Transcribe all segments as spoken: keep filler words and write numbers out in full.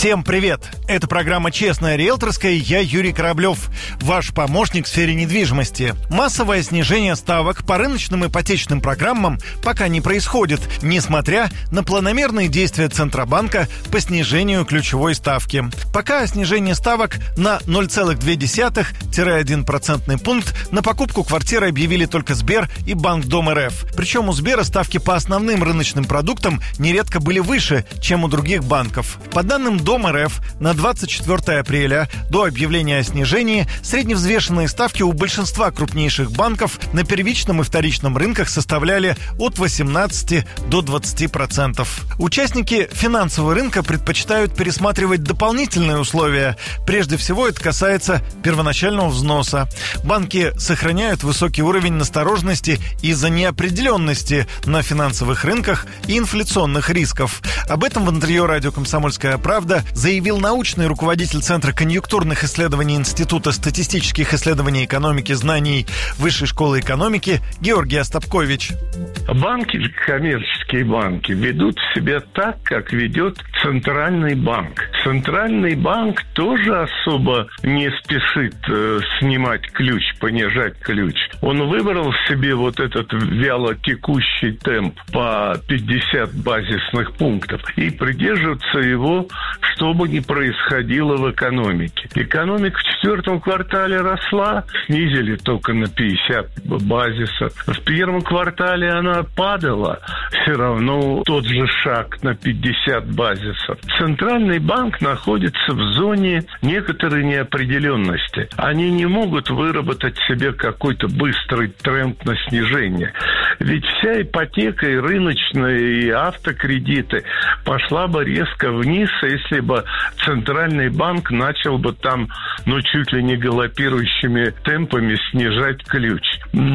Всем привет! Это программа «Честная риэлторская», я Юрий Кораблев, ваш помощник в сфере недвижимости. Массовое снижение ставок по рыночным ипотечным программам пока не происходит, несмотря на планомерные действия Центробанка по снижению ключевой ставки. Пока снижение ставок на ноль целых две десятых - один процентный пункт на покупку квартиры объявили только Сбер и Банк Дом РФ. Причем у Сбера ставки по основным рыночным продуктам нередко были выше, чем у других банков. По данным Дом РФ, на двадцать четвёртое апреля до объявления о снижении средневзвешенные ставки у большинства крупнейших банков на первичном и вторичном рынках составляли от восемнадцати до двадцати процентов. Участники финансового рынка предпочитают пересматривать дополнительные условия. Прежде всего, это касается первоначального взноса. Банки сохраняют высокий уровень настороженности из-за неопределенности на финансовых рынках и инфляционных рисков. Об этом в интервью радио «Комсомольская правда» заявил научный руководитель Центра конъюнктурных исследований Института статистических исследований экономики знаний Высшей школы экономики Георгий Остапкович. Банки, коммерческие банки, ведут себя так, как ведет Центральный банк. Центральный банк тоже особо не спешит э, снимать ключ, понижать ключ. Он выбрал себе вот этот вяло текущий темп по пятьдесят базисных пунктов и придерживается его, что бы ни происходило в экономике. Экономика в четвертом квартале росла, снизили только на пятьдесят базисов. В первом квартале она падала, все равно тот же шаг на пятьдесят базисов. Центральный банк находится в зоне некоторой неопределенности. Они не могут выработать себе какой-то быстрый тренд на снижение. Ведь вся ипотека и рыночная, и автокредиты пошла бы резко вниз, если бы Центральный банк начал бы там, ну, чуть ли не галопирующими темпами снижать ключ.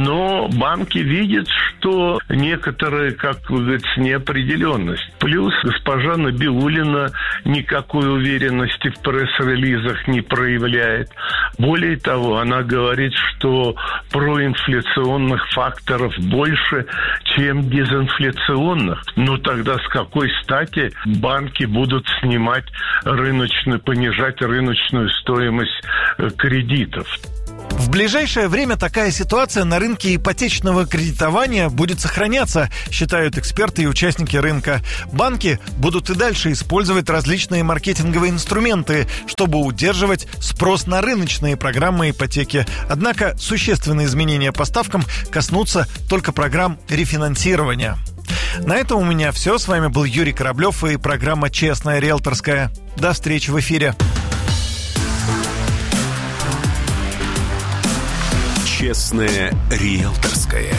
Но банки видят, что некоторая, как вы говорите, неопределенность. Плюс госпожа Набиуллина никакой уверенности в пресс-релизах не проявляет. Более того, она говорит, что проинфляционных факторов больше, чем дезинфляционных. Ну тогда с какой стати банки будут снимать рыночную, понижать рыночную стоимость кредитов? В ближайшее время такая ситуация на рынке ипотечного кредитования будет сохраняться, считают эксперты и участники рынка. Банки будут и дальше использовать различные маркетинговые инструменты, чтобы удерживать спрос на рыночные программы ипотеки. Однако существенные изменения по ставкам коснутся только программ рефинансирования. На этом у меня все. С вами был Юрий Кораблев и программа «Честная риэлторская». До встречи в эфире. Честная риэлторская.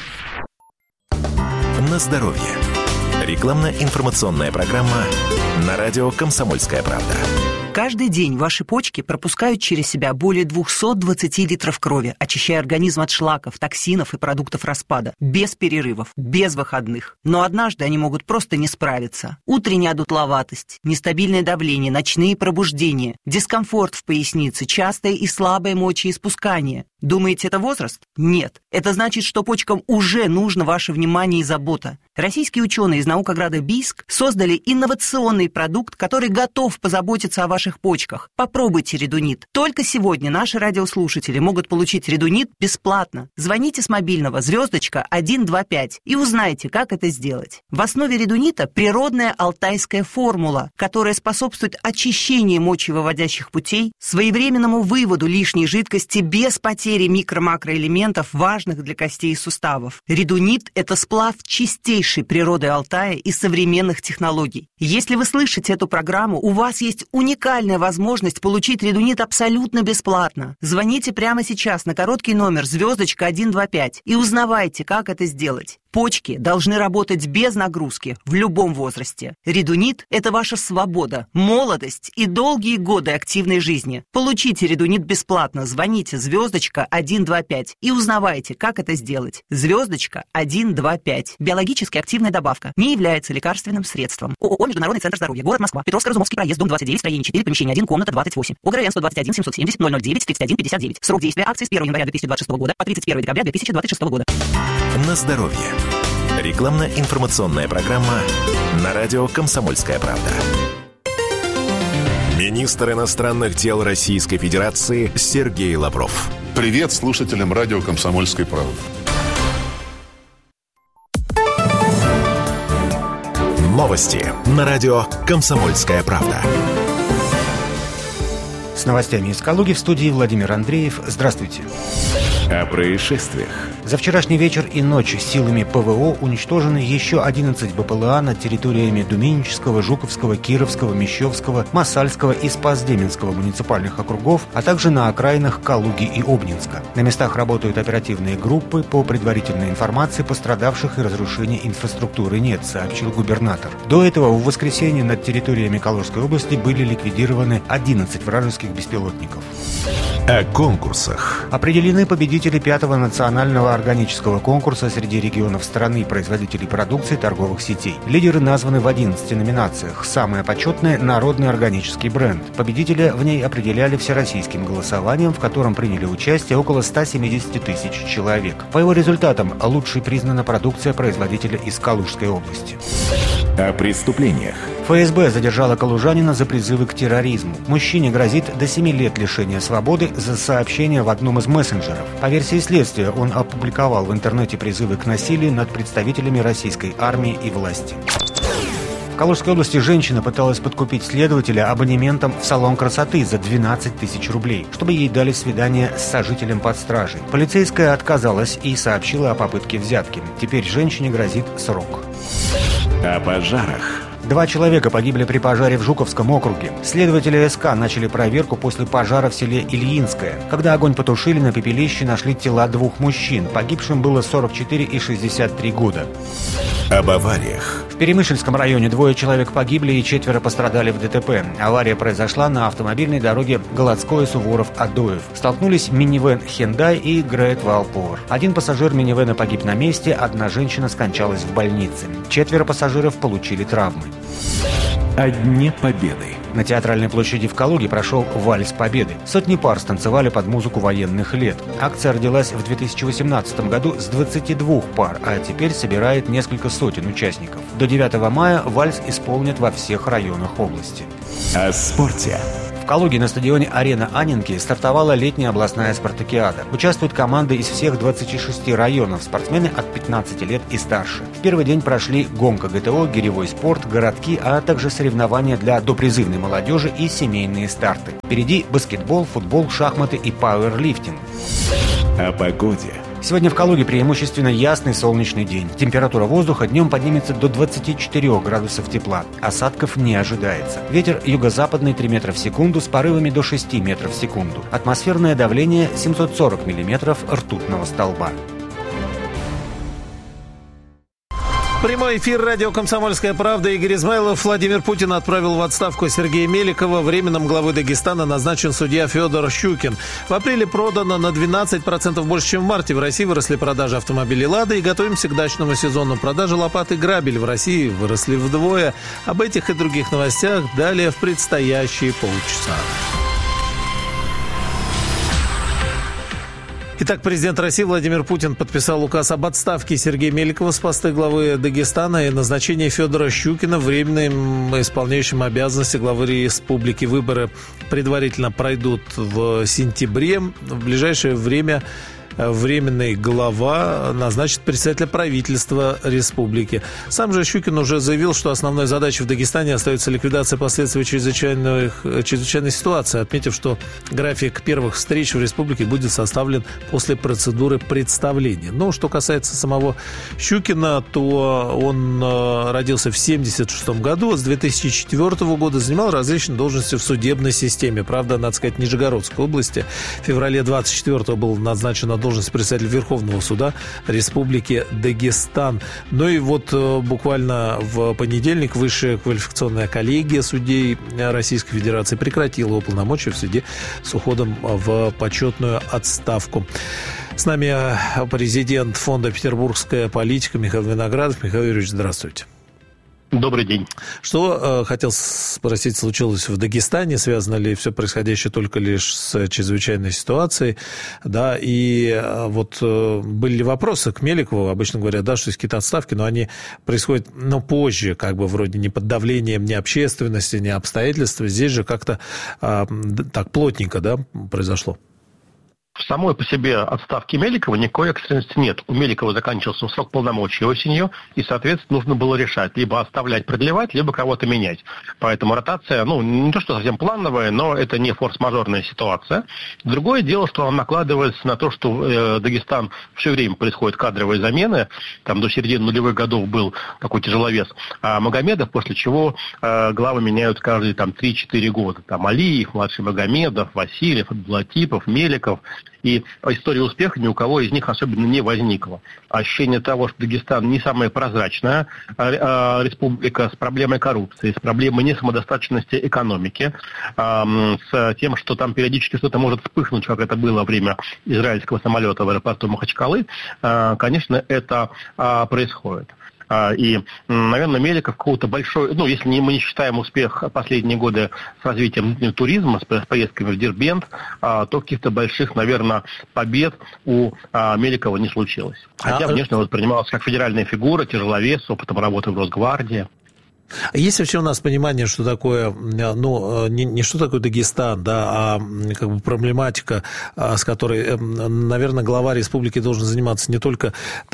На здоровье. Рекламно-информационная программа на радио «Комсомольская правда». Каждый день ваши почки пропускают через себя более двухсот двадцати литров крови, очищая организм от шлаков, токсинов и продуктов распада. Без перерывов, без выходных. Но однажды они могут просто не справиться. Утренняя одутловатость, нестабильное давление, ночные пробуждения, дискомфорт в пояснице, частое и слабое мочеиспускание. Думаете, это возраст? Нет. Это значит, что почкам уже нужно ваше внимание и забота. Российские ученые из наукограда Бийск создали инновационный продукт, который готов позаботиться о ваших почках. Попробуйте редунит. Только сегодня наши радиослушатели могут получить редунит бесплатно. Звоните с мобильного звездочка один два пять и узнайте, как это сделать. В основе редунита природная алтайская формула, которая способствует очищению мочевыводящих путей, своевременному выводу лишней жидкости без потери микро-макроэлементов, важных для костей и суставов. Редунит – это сплав чистейшей природы Алтая и современных технологий. Если вы слышите эту программу, у вас есть уникальная возможность получить редунит абсолютно бесплатно. Звоните прямо сейчас на короткий номер звездочка один два пять и узнавайте, как это сделать. Почки должны работать без нагрузки в любом возрасте. Редунит – это ваша свобода, молодость и долгие годы активной жизни. Получите редунит бесплатно. Звоните звездочка один два пять и узнавайте, как это сделать. Звездочка один два пять. Биологически активная добавка. Не является лекарственным средством. ООО «Международный центр здоровья». Город Москва. Петровско-Разумовский проезд, дом двадцать девять, строение четыре, помещение один, комната двадцать восемь. ОГРН сто двадцать один семьсот семьдесят ноль ноль девять тридцать один пятьдесят девять. Срок действия акции с первого января две тысячи двадцать шестого года по тридцать первое декабря две тысячи двадцать шестого года. На здоровье. Рекламно-информационная программа на радио «Комсомольская правда». Министр иностранных дел Российской Федерации Сергей Лавров. Привет слушателям радио «Комсомольской правды». Новости на радио «Комсомольская правда». С новостями из Калуги в студии Владимир Андреев. Здравствуйте. О происшествиях. За вчерашний вечер и ночь силами ПВО уничтожены еще одиннадцать БПЛА над территориями Думенического, Жуковского, Кировского, Мещовского, Масальского и Спас-Деменского муниципальных округов, а также на окраинах Калуги и Обнинска. На местах работают оперативные группы. По предварительной информации, пострадавших и разрушения инфраструктуры нет, сообщил губернатор. До этого в воскресенье над территориями Калужской области были ликвидированы одиннадцать вражеских беспилотников. О конкурсах. Определены победители пятого национального органического конкурса среди регионов страны производителей продукции торговых сетей. Лидеры названы в одиннадцати номинациях. Самая почетная – народный органический бренд. Победителя в ней определяли всероссийским голосованием, в котором приняли участие около ста семидесяти тысяч человек. По его результатам лучшей признана продукция производителя из Калужской области. О преступлениях. ФСБ задержала калужанина за призывы к терроризму. Мужчине грозит до семи лет лишения свободы за сообщение в одном из мессенджеров. По версии следствия, он опубликовал в интернете призывы к насилию над представителями российской армии и власти. В Калужской области женщина пыталась подкупить следователя абонементом в салон красоты за двенадцать тысяч рублей, чтобы ей дали свидание с сожителем под стражей. Полицейская отказалась и сообщила о попытке взятки. Теперь женщине грозит срок. О пожарах. Два человека погибли при пожаре в Жуковском округе. Следователи СК начали проверку после пожара в селе Ильинское. Когда огонь потушили, на пепелище нашли тела двух мужчин. Погибшим было сорок четыре и шестьдесят три года. Об авариях. В Перемышльском районе двое человек погибли и четверо пострадали в ДТП. Авария произошла на автомобильной дороге Голодское-Суворов-Адоев. Столкнулись минивэн Hyundai и Great Wall Power. Один пассажир минивэна погиб на месте, одна женщина скончалась в больнице. Четверо пассажиров получили травмы. О Дне Победы. На Театральной площади в Калуге прошел «Вальс Победы». Сотни пар станцевали под музыку военных лет. Акция родилась в две тысячи восемнадцатом году с двадцати двух пар, а теперь собирает несколько сотен участников. До девятого мая вальс исполнят во всех районах области. О спорте. В Калуге на стадионе «Арена Анненки» стартовала летняя областная спартакиада. Участвуют команды из всех двадцати шести районов, спортсмены от пятнадцати лет и старше. В первый день прошли гонка ГТО, гиревой спорт, городки, а также соревнования для допризывной молодежи и семейные старты. Впереди баскетбол, футбол, шахматы и пауэрлифтинг. О погоде. Сегодня в Калуге преимущественно ясный солнечный день. Температура воздуха днем поднимется до двадцати четырёх градусов тепла. Осадков не ожидается. Ветер юго-западный три метра в секунду с порывами до шести метров в секунду. Атмосферное давление семьсот сорок миллиметров ртутного столба. Прямой эфир радио «Комсомольская правда». Игорь Измайлов. Владимир Путин отправил в отставку Сергея Меликова. Временным главой Дагестана назначен судья Федор Щукин. В апреле продано на двенадцать процентов больше, чем в марте. В России выросли продажи автомобилей «Лада». И готовимся к дачному сезону. Продажи лопат и грабель в России выросли вдвое. Об этих и других новостях далее в предстоящие полчаса. Итак, президент России Владимир Путин подписал указ об отставке Сергея Меликова с поста главы Дагестана и назначении Федора Щукина временным исполняющим обязанности главы республики. Выборы предварительно пройдут в сентябре. В ближайшее время временный глава назначит председателя правительства республики. Сам же Щукин уже заявил, что основной задачей в Дагестане остается ликвидация последствий чрезвычайной, чрезвычайной ситуации, отметив, что график первых встреч в республике будет составлен после процедуры представления. Но что касается самого Щукина, то он родился в семьдесят шестом году, с две тысячи четвёртого года занимал различные должности в судебной системе. Правда, надо сказать, Нижегородской области. В феврале двадцать четвёртого был назначен на должность председателя Верховного суда Республики Дагестан. Ну и вот буквально в понедельник Высшая квалификационная коллегия судей Российской Федерации прекратила его полномочия в суде с уходом в почетную отставку. С нами президент фонда «Петербургская политика» Михаил Виноградов. Михаил Юрьевич, здравствуйте. Добрый день. Что э, хотел спросить, случилось в Дагестане? Связано ли все происходящее только лишь с чрезвычайной ситуацией? Да, и э, вот э, были ли вопросы к Меликову? Обычно говорят, да, что есть какие-то отставки, но они происходят, ну, позже, как бы вроде не под давлением ни общественности, ни обстоятельств. Здесь же как-то э, так плотненько, да, произошло. В самой по себе отставке Меликова никакой экстренности нет. У Меликова заканчивался срок полномочий осенью, и, соответственно, нужно было решать, либо оставлять, продлевать, либо кого-то менять. Поэтому ротация, ну, не то, что совсем плановая, но это не форс-мажорная ситуация. Другое дело, что она накладывается на то, что э, Дагестан все время происходят кадровые замены. Там до середины нулевых годов был такой тяжеловес а Магомедов, после чего э, главы меняют каждые там три-четыре года. Там Алиев, младший Магомедов, Васильев, Абдулатипов, Меликов. И история успеха ни у кого из них особенно не возникла. Ощущение того, что Дагестан не самая прозрачная республика с проблемой коррупции, с проблемой несамодостаточности экономики, с тем, что там периодически что-то может вспыхнуть, как это было во время израильского самолета в аэропорту Махачкалы, конечно, это происходит. И, наверное, Меликов какого-то большой, ну, если не, мы не считаем успех последние годы с развитием туризма, с поездками в Дербент, то каких-то больших, наверное, побед у Меликова не случилось. Хотя, конечно, воспринималась как федеральная фигура, тяжеловес, с опытом работы в Росгвардии. Есть вообще у нас понимание, что такое, ну, не, не что такое Дагестан, да, а как бы проблематика, с которой, наверное, глава республики должен заниматься не только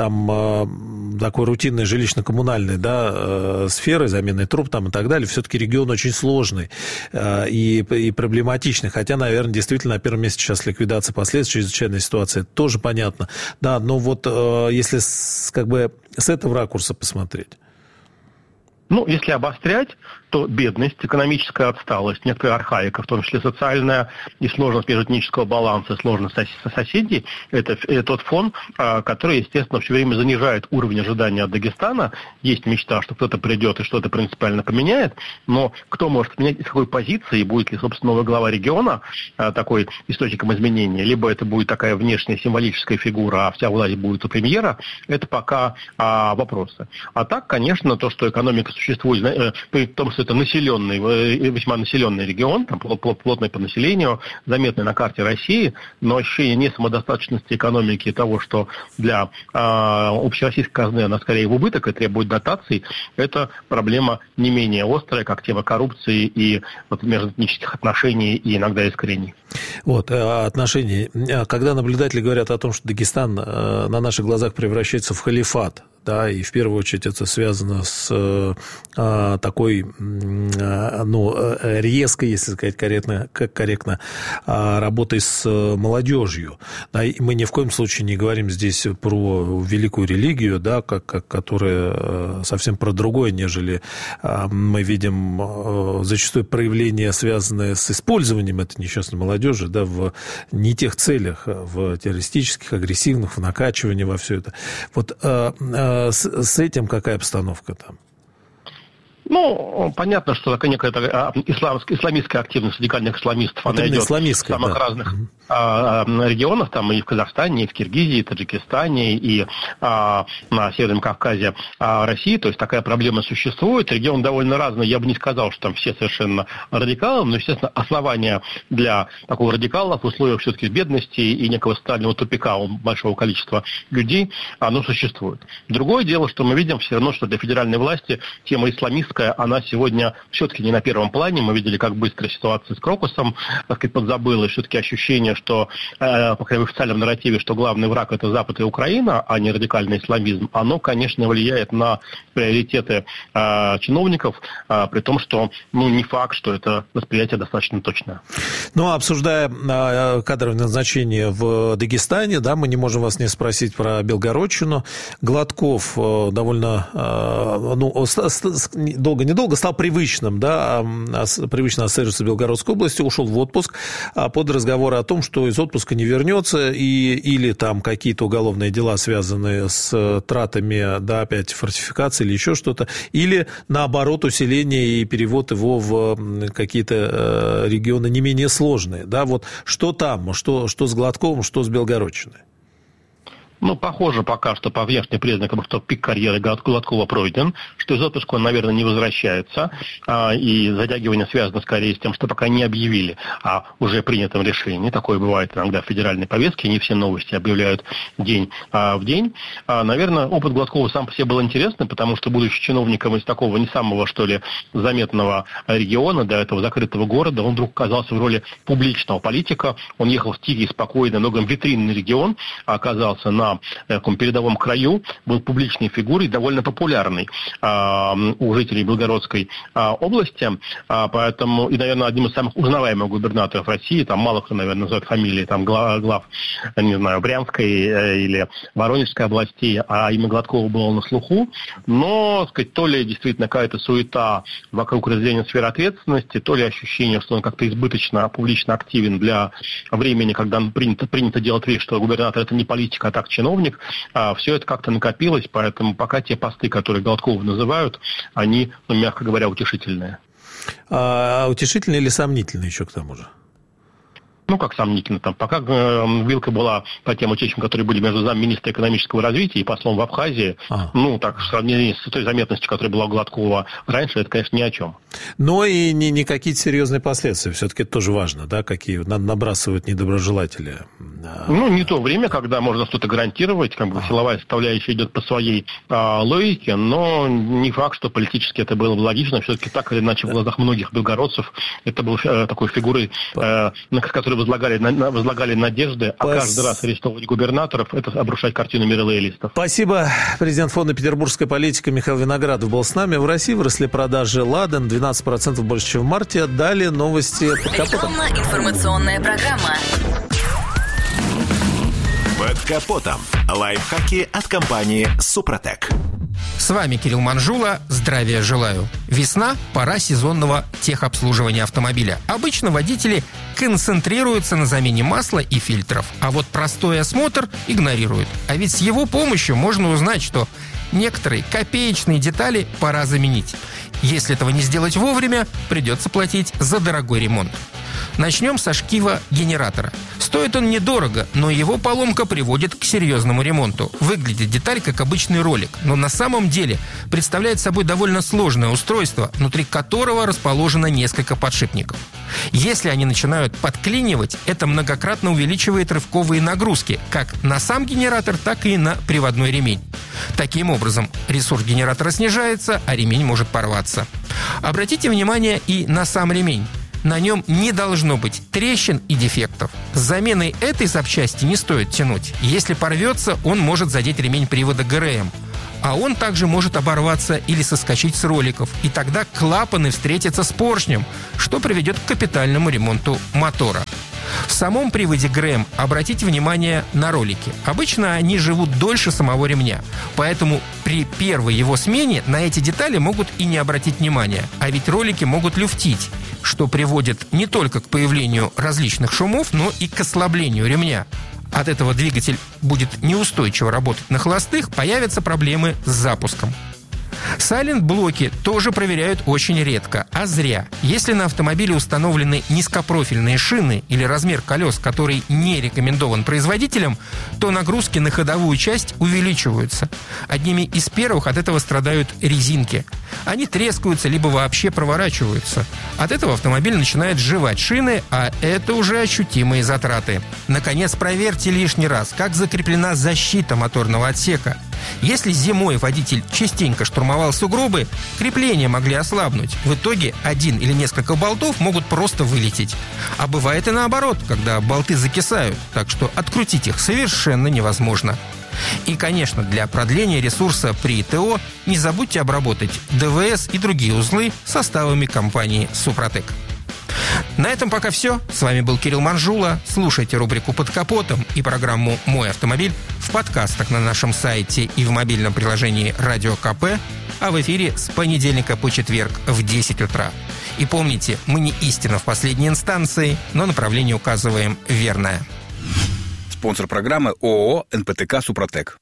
там такой рутинной жилищно-коммунальной, да, сферой, заменой труб там и так далее. Все-таки регион очень сложный и, и проблематичный, хотя, наверное, действительно на первом месте сейчас ликвидация последствий чрезвычайной ситуации, это тоже понятно, да, но вот если с, как бы с этого ракурса посмотреть. Ну, если обострять, то бедность, экономическая отсталость, некоторая архаика, в том числе социальная и сложность межэтнического баланса, сложность соседей, это, это тот фон, который, естественно, все время занижает уровень ожидания от Дагестана. Есть мечта, что кто-то придет и что-то принципиально поменяет, но кто может менять, из какой позиции, будет ли, собственно, новый глава региона такой источником изменения, либо это будет такая внешняя символическая фигура, а вся власть будет у премьера, это пока а, вопросы. А так, конечно, то, что экономика существует, при том, что это населенный, весьма населенный регион, там плотный по населению, заметный на карте России, но ощущение несамодостаточности экономики и того, что для э, общероссийской казны она скорее в убыток и требует дотаций, это проблема не менее острая, как тема коррупции и вот, межэтнических отношений и иногда искорений. Вот, отношения. Когда наблюдатели говорят о том, что Дагестан на наших глазах превращается в халифат, да, и в первую очередь это связано с а, такой, а, ну, резкой, если сказать корректно, как корректно, а, работой с молодежью. Да, и мы ни в коем случае не говорим здесь про великую религию, да, как, как, которая совсем про другое, нежели а, мы видим а, зачастую проявления, связанные с использованием этой несчастной молодежи, да, в не тех целях, в террористических, агрессивных, в накачивании во все это. Вот а, С, с этим какая обстановка там? Ну, понятно, что такая некая исламская, исламистская активность радикальных исламистов, она идет в самых да. разных а, регионах, там и в Казахстане, и в Киргизии, и в Таджикистане, и а, на Северном Кавказе а, России. То есть такая проблема существует. Регион довольно разный. Я бы не сказал, что там все совершенно радикалы, но, естественно, основания для такого радикала в условиях все-таки бедности и некого социального тупика у большого количества людей, оно существует. Другое дело, что мы видим все равно, что для федеральной власти тема исламистская, она сегодня все-таки не на первом плане. Мы видели, как быстро ситуация с Крокусом, так сказать, подзабылась. Все-таки ощущение, что, э, по крайней мере, в официальном нарративе, что главный враг – это Запад и Украина, а не радикальный исламизм, оно, конечно, влияет на приоритеты э, чиновников, э, при том, что, ну, не факт, что это восприятие достаточно точное. Ну, обсуждая э, кадровое назначение в Дагестане, да, мы не можем вас не спросить про Белгородчину. Гладков э, довольно, э, ну, с, с, долго-недолго стал привычным, да, привычно ассоциируется с Белгородской областью, ушел в отпуск под разговоры о том, что из отпуска не вернется, и, или там какие-то уголовные дела, связанные с тратами, да, опять фортификации или еще что-то, или наоборот усиление и перевод его в какие-то регионы не менее сложные, да, вот что там, что, что с Гладковым, что с Белгородчиной? Ну, похоже пока что по внешним признакам, что пик карьеры Гладкова пройден, что из отпуска он, наверное, не возвращается, а, и затягивание связано скорее с тем, что пока не объявили о уже принятом решении. Такое бывает иногда в федеральной повестке, не все новости объявляют день а, в день. А, наверное, опыт Гладкова сам по себе был интересный, потому что, будучи чиновником из такого не самого, что ли, заметного региона, до этого закрытого города, он вдруг оказался в роли публичного политика. Он ехал в тихий, спокойный, многом витринный регион, оказался на таком передовом краю, был публичной фигурой, довольно популярной а, у жителей Белгородской а, области, а, поэтому, и, наверное, одним из самых узнаваемых губернаторов России, там мало кто, наверное, называет фамилии там, глав, глав, не знаю, Брянской или Воронежской областей, а имя Гладкова было на слуху, но, так сказать, то ли действительно какая-то суета вокруг разделения сферы ответственности, то ли ощущение, что он как-то избыточно публично активен для времени, когда принято, принято делать вещь, что губернатор это не политик, а так чиновник, а, все это как-то накопилось, поэтому пока те посты, которые Гладкова называют, они, ну, мягко говоря, утешительные. А утешительные или сомнительные еще к тому же? Ну, как сомнительно. Там, пока э, вилка была по тем утечкам, которые были между замминистра экономического развития и послом в Абхазии, а. ну, так, в сравнении с той заметностью, которая была у Гладкова раньше, это, конечно, ни о чем. Но и не, не какие-то серьезные последствия. Все-таки это тоже важно, да, какие набрасывают недоброжелатели. Ну, не то время, когда можно что-то гарантировать, как бы а. силовая составляющая идет по своей а, логике, но не факт, что политически это было бы логично. Все-таки так или иначе в глазах многих белгородцев это был а, такой фигурой, а, на которой возлагали, на, возлагали надежды, а Пос... каждый раз арестовывать губернаторов, это обрушать картину миролоялистов. Спасибо. Президент фонда «Петербургская политика» Михаил Виноградов был с нами. В России выросли продажи «Ладен» двенадцать процентов больше, чем в марте. Далее новости под капотом. Рекламно-информационная программа. Под капотом. Лайфхаки от компании «Супротек». С вами Кирилл Манжула. Здравия желаю. Весна – пора сезонного техобслуживания автомобиля. Обычно водители концентрируются на замене масла и фильтров, а вот простой осмотр игнорируют. А ведь с его помощью можно узнать, что некоторые копеечные детали пора заменить. Если этого не сделать вовремя, придется платить за дорогой ремонт. Начнем со шкива генератора. Стоит он недорого, но его поломка приводит к серьезному ремонту. Выглядит деталь как обычный ролик, но на самом деле представляет собой довольно сложное устройство, внутри которого расположено несколько подшипников. Если они начинают подклинивать, это многократно увеличивает рывковые нагрузки как на сам генератор, так и на приводной ремень. Таким образом, ресурс генератора снижается, а ремень может порваться. Обратите внимание и на сам ремень. На нем не должно быть трещин и дефектов. С заменой этой запчасти не стоит тянуть. Если порвется, он может задеть ремень привода ГРМ. А он также может оборваться или соскочить с роликов. И тогда клапаны встретятся с поршнем, что приведет к капитальному ремонту мотора. В самом приводе ГРМ обратите внимание на ролики. Обычно они живут дольше самого ремня, поэтому при первой его смене на эти детали могут и не обратить внимания. А ведь ролики могут люфтить, что приводит не только к появлению различных шумов, но и к ослаблению ремня. От этого двигатель будет неустойчиво работать на холостых, появятся проблемы с запуском. Сайлент-блоки тоже проверяют очень редко, а зря. Если на автомобиле установлены низкопрофильные шины или размер колес, который не рекомендован производителем, то нагрузки на ходовую часть увеличиваются. Одними из первых от этого страдают резинки. Они трескаются либо вообще проворачиваются. От этого автомобиль начинает сживать шины, а это уже ощутимые затраты. Наконец, проверьте лишний раз, как закреплена защита моторного отсека. Если зимой водитель частенько штурмовал сугробы, крепления могли ослабнуть. В итоге один или несколько болтов могут просто вылететь. А бывает и наоборот, когда болты закисают, так что открутить их совершенно невозможно. И, конечно, для продления ресурса при ТО не забудьте обработать ДВС и другие узлы составами компании «Супротек». На этом пока все. С вами был Кирилл Манжула. Слушайте рубрику «Под капотом» и программу «Мой автомобиль» в подкастах на нашем сайте и в мобильном приложении «Радио КП», а в эфире с понедельника по четверг в десять утра. И помните, мы не истина в последней инстанции, но направление указываем верное. Спонсор программы ООО «эн пэ тэ ка Супротек».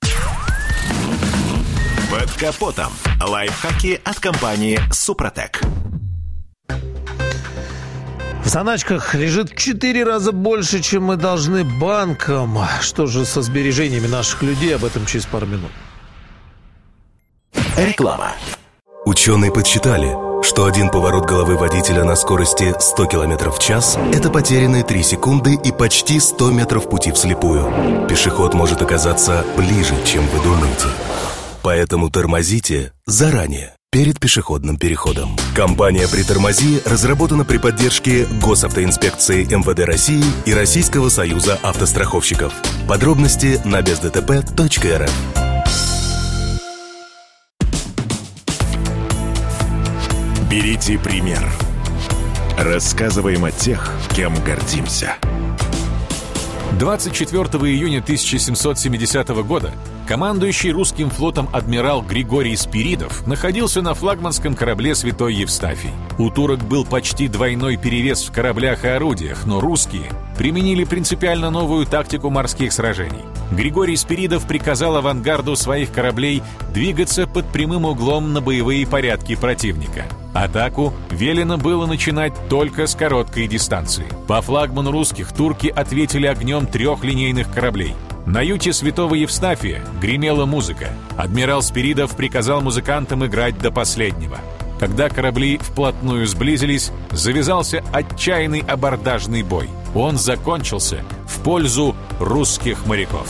Под капотом. Лайфхаки от компании «Супротек». В заначках лежит в четыре раза больше, чем мы должны банкам. Что же со сбережениями наших людей? Об этом через пару минут. Реклама. Ученые подсчитали, что один поворот головы водителя на скорости сто километров в час – это потерянные три секунды и почти сто метров пути вслепую. Пешеход может оказаться ближе, чем вы думаете. Поэтому тормозите заранее, перед пешеходным переходом. Компания «Притормози» разработана при поддержке Госавтоинспекции эм вэ дэ России и Российского союза автостраховщиков. Подробности на без дэ тэ пэ точка эр эф. Берите пример. Рассказываем о тех, кем гордимся. двадцать четвёртого июня тысяча семьсот семидесятого года командующий русским флотом адмирал Григорий Спиридов находился на флагманском корабле «Святой Евстафий». У турок был почти двойной перевес в кораблях и орудиях, но русские применили принципиально новую тактику морских сражений. Григорий Спиридов приказал авангарду своих кораблей двигаться под прямым углом на боевые порядки противника. Атаку велено было начинать только с короткой дистанции. По флагману русских турки ответили огнем трех линейных кораблей. На юте Святого Евстафия гремела музыка. Адмирал Спиридов приказал музыкантам играть до последнего. Когда корабли вплотную сблизились, завязался отчаянный абордажный бой. Он закончился в пользу русских моряков.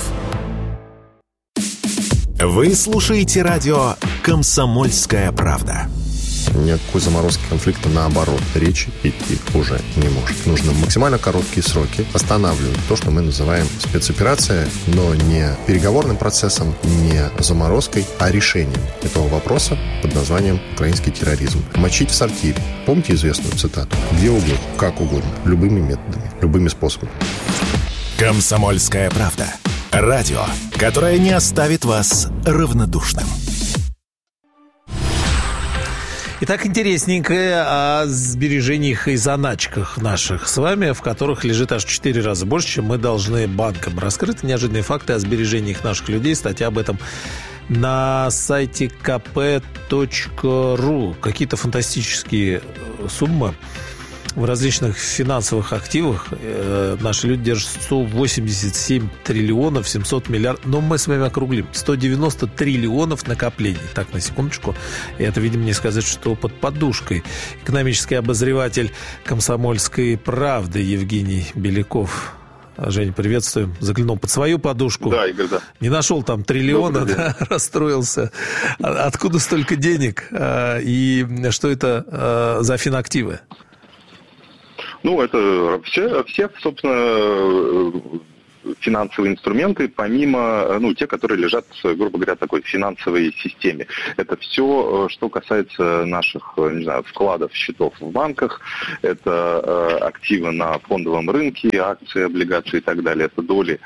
Вы слушаете радио «Комсомольская правда». Никакой заморозки конфликта, наоборот, речи идти уже не может. Нужно максимально короткие сроки останавливать то, что мы называем спецоперация, но не переговорным процессом, не заморозкой, а решением этого вопроса под названием «украинский терроризм». Мочить в сортире. Помните известную цитату? Где угодно, как угодно, любыми методами, любыми способами. «Комсомольская правда». Радио, которое не оставит вас равнодушным. Итак, интересненькое о сбережениях и заначках наших с вами, в которых лежит аж в четыре раза больше, чем мы должны банкам. Раскрыты неожиданные факты о сбережениях наших людей. Статья об этом на сайте ка пэ точка ру. Какие-то фантастические суммы в различных финансовых активах. Э, наши люди держат сто восемьдесят семь триллионов семьсот миллиардов. Но мы с вами округлим. сто девяносто триллионов накоплений. Так, на секундочку. И это, видимо, не сказать, что под подушкой. Экономический обозреватель «Комсомольской правды» Евгений Беляков. Женя, приветствуем. Заглянул под свою подушку. Да, Игорь, да. Не нашел там триллиона, да, расстроился. Откуда столько денег? И что это за финактивы? Ну, это все, все, собственно, финансовые инструменты, помимо, ну, те, которые лежат, грубо говоря, в такой финансовой системе. Это все, что касается наших, не знаю, вкладов, счетов в банках, это активы на фондовом рынке, акции, облигации и так далее, это доли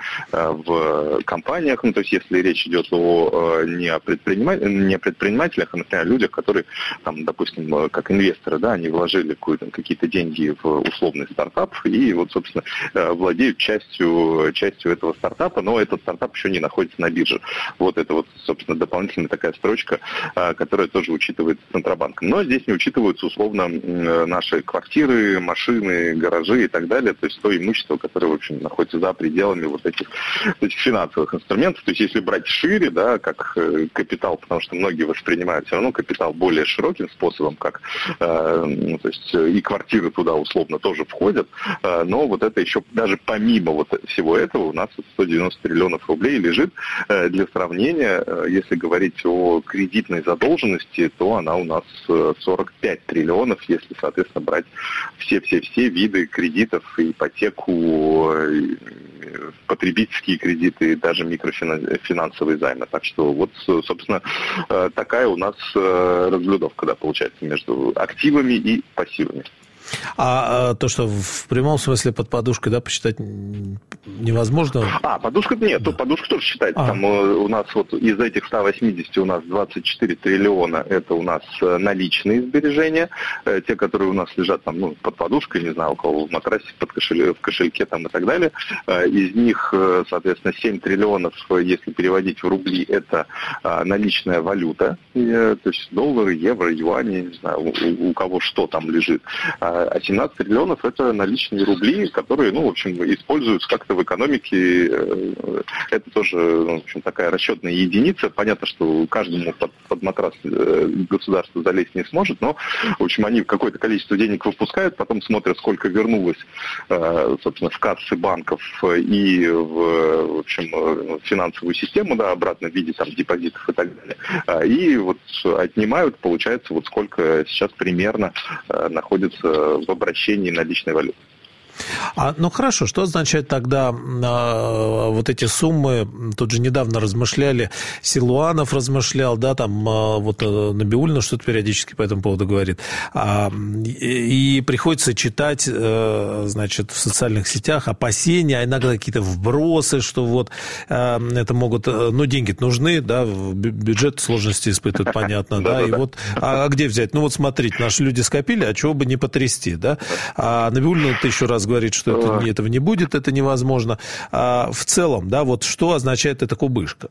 в компаниях, ну, то есть если речь идет о не о предпринимателях, не о предпринимателях, а, например, о людях, которые, там, допустим, как инвесторы, да, они вложили какие-то деньги в условный стартап и вот, собственно, владеют частью, частью этого стартапа, но этот стартап еще не находится на бирже. Вот это вот, собственно, дополнительная такая строчка, которая тоже учитывается Центробанком. Но здесь не учитываются, условно, наши квартиры, машины, гаражи и так далее, то есть то имущество, которое, в общем, находится за пределами вот этих, этих финансовых инструментов. То есть если брать шире, да, как капитал, потому что многие воспринимают все равно капитал более широким способом, как, ну, то есть и квартиры туда условно тоже входят, но вот это еще даже помимо вот всего этого у нас сто девяносто триллионов рублей лежит. Для сравнения, если говорить о кредитной задолженности, то она у нас сорок пять триллионов, если, соответственно, брать все-все-все виды кредитов, ипотеку, потребительские кредиты, даже микрофинансовые займы. Так что вот, собственно, такая у нас разблюдовка, да, получается, между активами и пассивами. А, а то, что в прямом смысле под подушкой, да, посчитать невозможно? А, подушка нет, да. Тут подушка тоже считается. А. Там у нас вот из этих ста восьмидесяти у нас двадцать четыре триллиона, это у нас наличные сбережения, те, которые у нас лежат там, ну, под подушкой, не знаю, у кого в матрасе, под кошель, в кошельке там и так далее. Из них, соответственно, семь триллионов, если переводить в рубли, это наличная валюта, то есть доллары, евро, юани, не знаю, у, у кого что там лежит. А семнадцать триллионов – это наличные рубли, которые, ну, в общем, используются как-то в экономике. Это тоже, ну, в общем, такая расчетная единица. Понятно, что каждому под, под матрас государство залезть не сможет, но, в общем, они какое-то количество денег выпускают, потом смотрят, сколько вернулось, собственно, в кассы банков и в, в общем, в финансовую систему, да, обратно в виде там депозитов и так далее. И вот отнимают, получается, вот сколько сейчас примерно находится в обращении наличной валюты. А, ну хорошо, что означает тогда а, вот эти суммы? Тут же недавно размышляли, Силуанов размышлял, да, там а, вот Набиуллина что-то периодически по этому поводу говорит. А, и, и приходится читать, а, значит, в социальных сетях опасения, а иногда какие-то вбросы, что вот а, это могут, ну, деньги нужны, да, бюджет сложности испытывает, понятно, да, и вот, а где взять? Ну вот смотрите, наши люди скопили, а чего бы не потрясти, да? А Набиуллина тысячу раз говорит, что это, этого не будет, это невозможно. А в целом, да, вот что означает эта кубышка?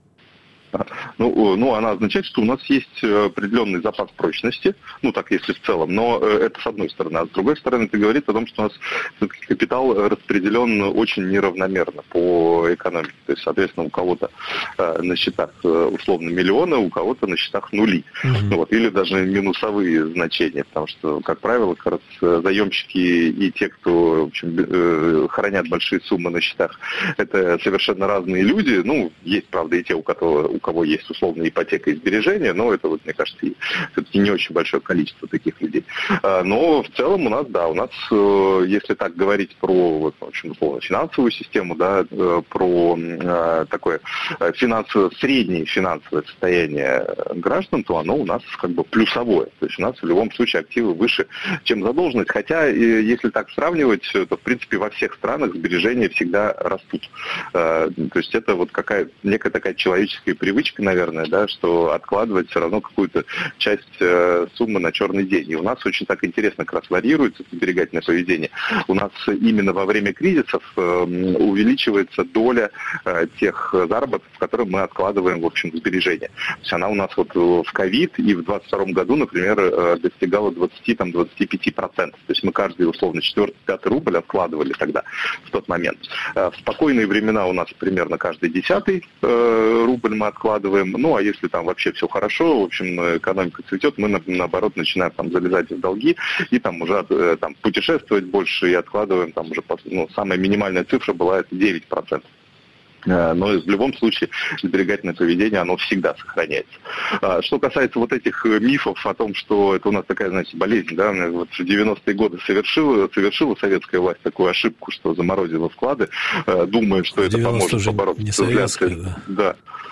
Ну, ну, она означает, что у нас есть определенный запас прочности, ну, так если в целом, но это с одной стороны. А с другой стороны, это говорит о том, что у нас все-таки капитал распределен очень неравномерно по экономике. То есть, соответственно, у кого-то на счетах условно миллионы, у кого-то на счетах нули. Mm-hmm. Вот, или даже минусовые значения, потому что, как правило, как раз заемщики и те, кто, в общем, хранят большие суммы на счетах, это совершенно разные люди. Ну, есть, правда, и те, у которых у кого есть условная ипотека и сбережения, но это, вот, мне кажется, все-таки не очень большое количество таких людей. Но в целом у нас, да, у нас, если так говорить про, вот, в общем, условно, финансовую систему, да, про такое финансовое, среднее финансовое состояние граждан, то оно у нас как бы плюсовое. То есть у нас в любом случае активы выше, чем задолженность. Хотя, если так сравнивать, то, в принципе, во всех странах сбережения всегда растут. То есть это вот какая, некая такая человеческая привычка, наверное, да, что откладывать все равно какую-то часть э, суммы на черный день. И у нас очень так интересно как раз варьируется сберегательное поведение. У нас именно во время кризисов э, увеличивается доля э, тех заработков, которые мы откладываем, в общем, в сбережения. То есть она у нас вот в ковид и в двадцать втором году, например, э, достигала двадцать-двадцать пять процентов. То есть мы каждый, условно, четвертый-пятый рубль откладывали тогда, в тот момент. Э, в спокойные времена у нас примерно каждый десятый э, рубль мы откладываем. Ну, а если там вообще все хорошо, в общем, экономика цветет, мы, наоборот, начинаем там залезать в долги и там уже там, путешествовать больше и откладываем там уже, ну, самая минимальная цифра была это девять процентов. Но в любом случае сберегательное поведение, оно всегда сохраняется. Что касается вот этих мифов о том, что это у нас такая, знаете, болезнь, да, вот в девяностые годы совершила, совершила советская власть такую ошибку, что заморозила вклады, думая, что это поможет побороться с инфляцией. Да. Да.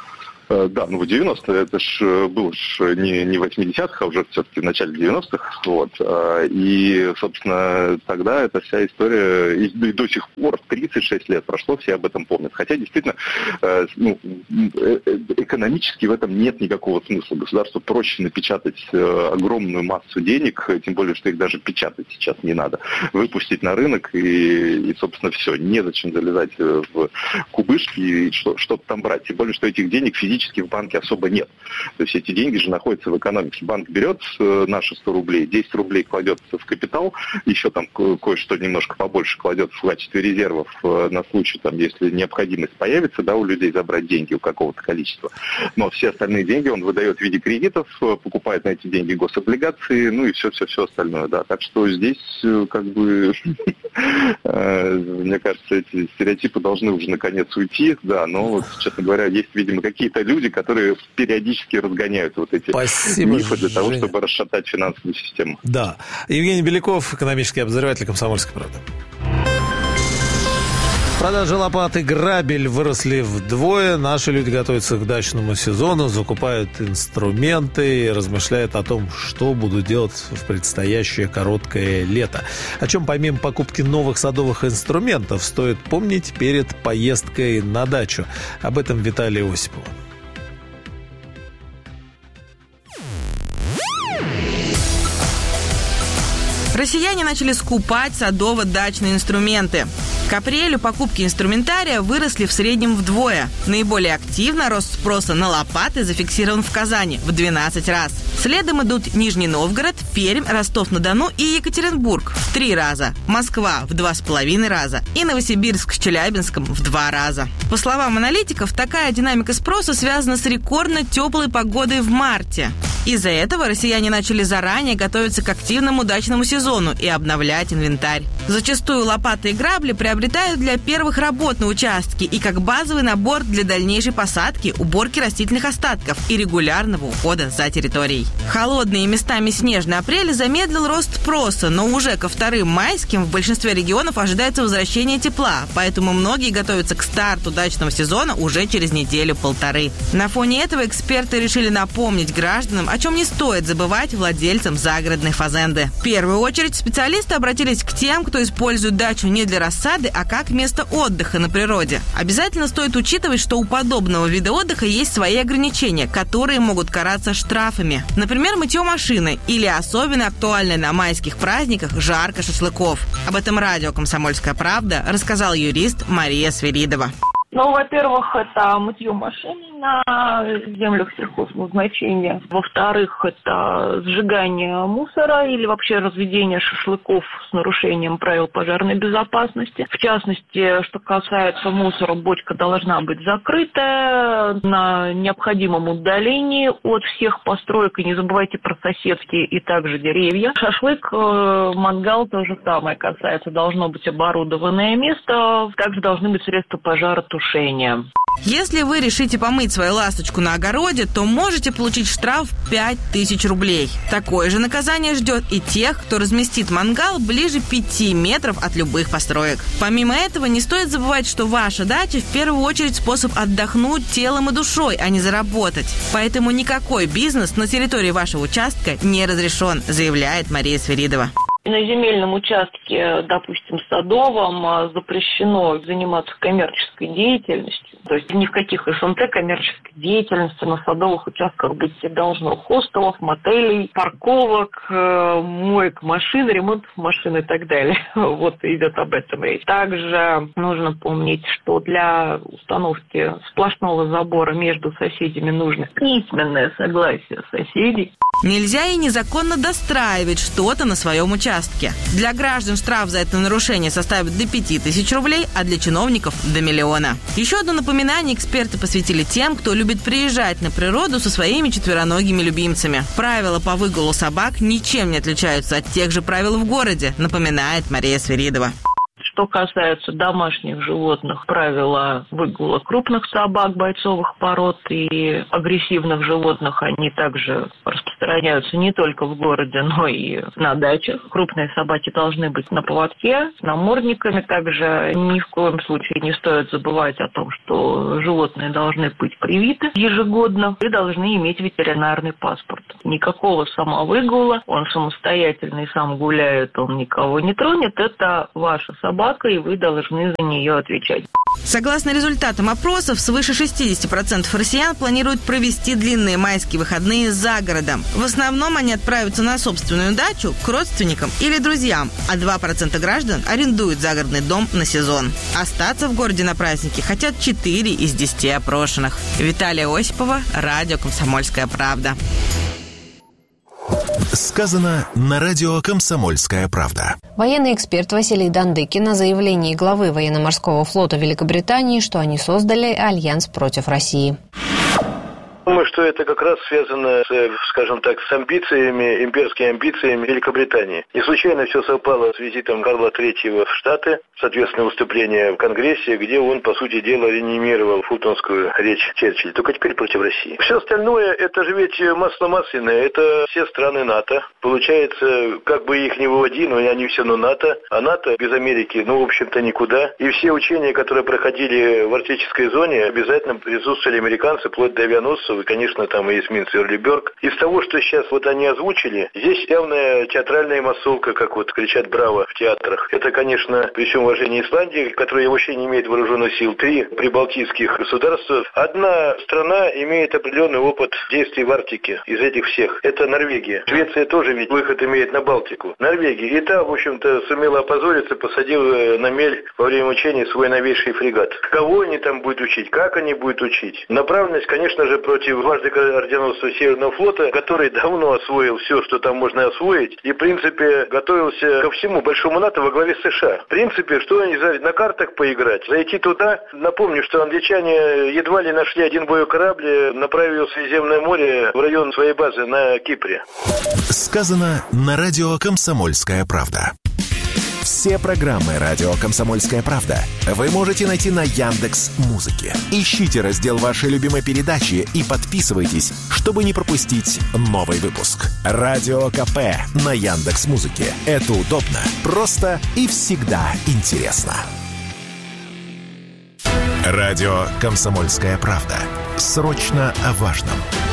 Да, ну в девяностые, это ж было ж не, не в восьмидесятых, а уже все-таки в начале девяностых. Вот. И, собственно, тогда эта вся история, и до сих пор, тридцать шесть лет прошло, все об этом помнят. Хотя, действительно, ну, экономически в этом нет никакого смысла. Государству проще напечатать огромную массу денег, тем более, что их даже печатать сейчас не надо. Выпустить на рынок и, и собственно, все. Незачем залезать в кубышки и что-то там брать. Тем более, что этих денег физически в банке особо нет. То есть эти деньги же находятся в экономике. Банк берет наши сто рублей, десять рублей кладет в капитал, еще там кое-что немножко побольше кладет в качестве резервов на случай, там, если необходимость появится, да, у людей забрать деньги у какого-то количества. Но все остальные деньги он выдает в виде кредитов, покупает на эти деньги гособлигации, ну и все-все-все остальное. Да. Так что здесь как бы, мне кажется, эти стереотипы должны уже наконец уйти, да, но вот, честно говоря, есть, видимо, какие-то люди, которые периодически разгоняют вот эти Спасибо, мифы для того, Женя. чтобы расшатать финансовую систему. Да. Евгений Беляков, экономический обозреватель «Комсомольской правды». Продажи лопат и грабель выросли вдвое. Наши люди готовятся к дачному сезону, закупают инструменты и размышляют о том, что будут делать в предстоящее короткое лето. О чем помимо покупки новых садовых инструментов стоит помнить перед поездкой на дачу. Об этом Виталий Осипов. Россияне начали скупать садово-дачные инструменты. К апрелю покупки инструментария выросли в среднем вдвое. Наиболее активно рост спроса на лопаты зафиксирован в Казани в двенадцать раз. Следом идут Нижний Новгород, Пермь, Ростов-на-Дону и Екатеринбург в три раза, Москва в два с половиной раза и Новосибирск с Челябинском в два раза. По словам аналитиков, такая динамика спроса связана с рекордно теплой погодой в марте. Из-за этого россияне начали заранее готовиться к активному дачному сезону и обновлять инвентарь. Зачастую лопаты и грабли приобретают для первых работ на участке и как базовый набор для дальнейшей посадки, уборки растительных остатков и регулярного ухода за территорией. Холодный и местами снежный апрель замедлил рост спроса, но уже ко вторым майским в большинстве регионов ожидается возвращение тепла, поэтому многие готовятся к старту дачного сезона уже через неделю-полторы. На фоне этого эксперты решили напомнить гражданам, о чем не стоит забывать владельцам загородной фазенды. В первую очередь специалисты обратились к тем, кто использует дачу не для рассады, а как место отдыха на природе. Обязательно стоит учитывать, что у подобного вида отдыха есть свои ограничения, которые могут караться штрафами. Например, мытье машины или особенно актуальное на майских праздниках жарка шашлыков. Об этом радио «Комсомольская правда» рассказала юрист Мария Свиридова. Ну, во-первых, это мытье машин на землях сельхозназначения. Во-вторых, это сжигание мусора или вообще разведение шашлыков с нарушением правил пожарной безопасности. В частности, что касается мусора, бочка должна быть закрытая на необходимом удалении от всех построек. И не забывайте про соседские и также деревья. Шашлык, мангал то же самое касается. Должно быть оборудованное место. Также должны быть средства пожаротушения. Если вы решите помыть свою ласточку на огороде, то можете получить штраф пять тысяч рублей. Такое же наказание ждет и тех, кто разместит мангал ближе пяти метров от любых построек. Помимо этого, не стоит забывать, что ваша дача в первую очередь способ отдохнуть телом и душой, а не заработать. Поэтому никакой бизнес на территории вашего участка не разрешен, заявляет Мария Свиридова. На земельном участке, допустим, садовом, запрещено заниматься коммерческой деятельностью. То есть ни в каких эс эн тэ коммерческой деятельности на садовых участках быть не должно. Хостелов, мотелей, парковок, моек машин, ремонтов машин и так далее. Вот идет об этом речь. Также нужно помнить, что для установки сплошного забора между соседями нужно письменное согласие соседей. Нельзя и незаконно достраивать что-то на своем участке. Для граждан штраф за это нарушение составит до пяти тысяч рублей, а для чиновников – до миллиона. Еще одно напоминание эксперты посвятили тем, кто любит приезжать на природу со своими четвероногими любимцами. Правила по выгулу собак ничем не отличаются от тех же правил в городе, напоминает Мария Свиридова. Что касается домашних животных, правила выгула крупных собак бойцовых пород и агрессивных животных, они также распространяются не только в городе, но и на дачах. Крупные собаки должны быть на поводке, с намордниками. Также ни в коем случае не стоит забывать о том, что животные должны быть привиты ежегодно и должны иметь ветеринарный паспорт. Никакого самовыгула, он самостоятельный, сам гуляет, он никого не тронет. Это ваша собака, и вы должны за нее отвечать. Согласно результатам опросов, свыше шестьдесят процентов россиян планируют провести длинные майские выходные за городом. В основном они отправятся на собственную дачу, к родственникам или друзьям, а два процента граждан арендуют загородный дом на сезон. Остаться в городе на праздники хотят четыре из десяти опрошенных. Виталия Осипова, радио «Комсомольская правда». Сказано на радио «Комсомольская правда». Военный эксперт Василий Дандыкин на заявлении главы военно-морского флота Великобритании, что они создали альянс против России. Думаю, что это как раз связано, с, скажем так, с амбициями, имперскими амбициями Великобритании. Не случайно все совпало с визитом Карла Третьего в Штаты, соответственно, выступление в Конгрессе, где он, по сути дела, реанимировал фултонскую речь Черчилля, только теперь против России. Все остальное, это же ведь масло масляное, это все страны НАТО. Получается, как бы их ни выводи, но они все равно НАТО, а НАТО без Америки, ну, в общем-то, никуда. И все учения, которые проходили в арктической зоне, обязательно присутствовали американцы, вплоть до авианосцев, и, конечно, там и эсминец Эрлиберг. Из того, что сейчас вот они озвучили, здесь явная театральная массовка, как вот кричат «Браво» в театрах. Это, конечно, при всем уважении Исландии, которая вообще не имеет вооруженных сил, три прибалтийских государства. Одна страна имеет определенный опыт действий в Арктике из этих всех. Это Норвегия. Швеция тоже ведь выход имеет на Балтику. Норвегия. И та, в общем-то, сумела опозориться, посадила на мель во время учений свой новейший фрегат. Кого они там будут учить, как они будут учить? Направленность, конечно же, против против гвардии орденосца Северного флота, который давно освоил все, что там можно освоить, и, в принципе, готовился ко всему большому НАТО во главе США. В принципе, что они за на картах поиграть, зайти туда. Напомню, что англичане едва ли нашли один боевой корабль, направили в Средиземное море в район своей базы на Кипре. Сказано на радио «Комсомольская правда». Все программы «Радио Комсомольская правда» вы можете найти на Яндекс.Музыке. Ищите раздел вашей любимой передачи и подписывайтесь, чтобы не пропустить новый выпуск. Радио КП на Яндекс.Музыке. Это удобно, просто и всегда интересно. Радио «Комсомольская правда». Срочно о важном.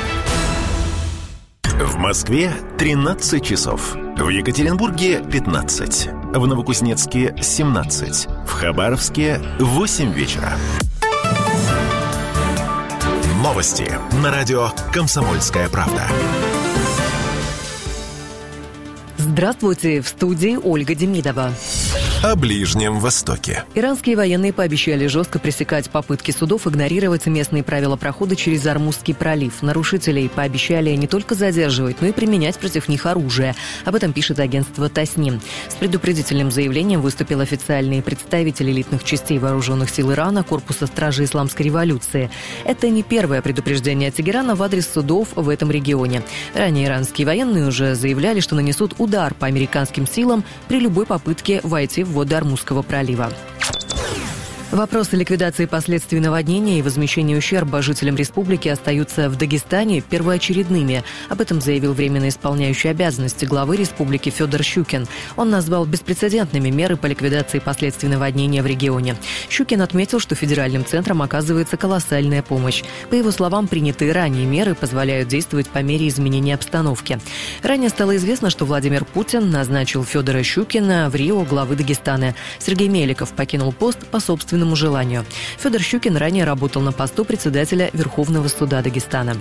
В Москве тринадцать часов. В Екатеринбурге пятнадцать. В Новокузнецке семнадцать. В Хабаровске восемь вечера. Новости на радио «Комсомольская правда». Здравствуйте, в студии Ольга Демидова. О Ближнем Востоке. Иранские военные пообещали жестко пресекать попытки судов игнорировать местные правила прохода через Ормузский пролив. Нарушителей пообещали не только задерживать, но и применять против них оружие. Об этом пишет агентство Тасним. С предупредительным заявлением выступил официальный представитель элитных частей вооруженных сил Ирана, корпуса стражи Исламской революции. Это не первое предупреждение Тегерана в адрес судов в этом регионе. Ранее иранские военные уже заявляли, что нанесут удар по американским силам при любой попытке войти в воды Ормузского пролива. Вопросы ликвидации последствий наводнения и возмещения ущерба жителям республики остаются в Дагестане первоочередными. Об этом заявил временно исполняющий обязанности главы республики Федор Щукин. Он назвал беспрецедентными меры по ликвидации последствий наводнения в регионе. Щукин отметил, что федеральным центрам оказывается колоссальная помощь. По его словам, принятые ранее меры позволяют действовать по мере изменения обстановки. Ранее стало известно, что Владимир Путин назначил Федора Щукина в Рио главы Дагестана. Сергей Меликов покинул пост по собственному желанию. Федор Щукин ранее работал на посту председателя Верховного суда Дагестана.